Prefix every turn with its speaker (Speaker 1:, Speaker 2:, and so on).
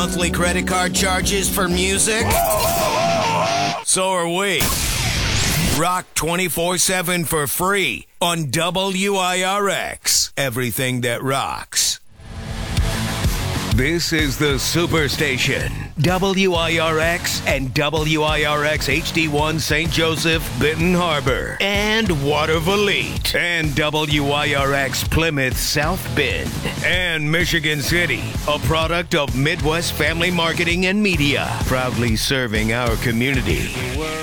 Speaker 1: Monthly credit card charges for music? So are we. Rock 24/7 for free on WIRX. Everything that rocks. This is the Superstation. WIRX and WIRX HD1 St. Joseph, Benton Harbor, and Watervliet, and WIRX Plymouth, South Bend, and Michigan City, a product of Midwest Family Marketing and Media, proudly serving our community.